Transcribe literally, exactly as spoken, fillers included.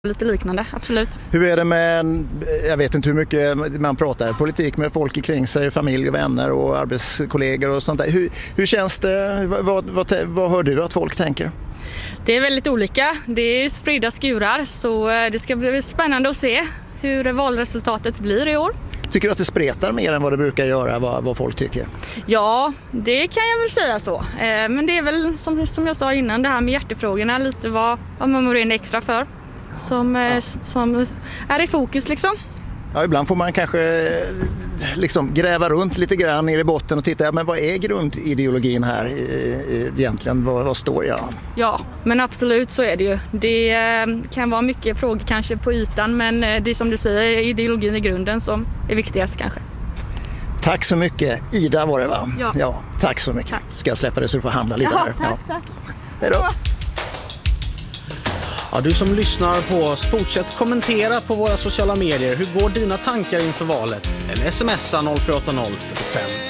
Lite liknande, absolut. Hur är det med, jag vet inte hur mycket man pratar politik med folk kring sig, familj och vänner och arbetskollegor och sånt där. Hur, hur känns det? Vad, vad, vad hör du att folk tänker? Det är väldigt olika. Det är spridda skurar, så det ska bli spännande att se hur valresultatet blir i år. Tycker du att det spretar mer än vad det brukar göra, vad, vad folk tycker? Ja, det kan jag väl säga så. Men det är väl som, som jag sa innan, det här med hjärtefrågorna, lite vad, vad man mår in extra för. Som, ja. som är i fokus liksom. Ja, ibland får man kanske liksom gräva runt lite grann ner i botten och titta, ja, men vad är grundideologin här i, i, egentligen? Vad, vad står jag? Ja, men absolut så är det ju. Det kan vara mycket frågor kanske på ytan, men det är som du säger, ideologin i grunden som är viktigast kanske. Tack så mycket. Ida var det, va? Ja. Ja, tack så mycket. Tack. Ska jag släppa det så du får handla lite Jaha, här. tack, Ja. tack. Hej då. Ja, du som lyssnar på oss, fortsätt kommentera på våra sociala medier. Hur går dina tankar inför valet? Eller smsa noll fyra åtta noll fyrtiofem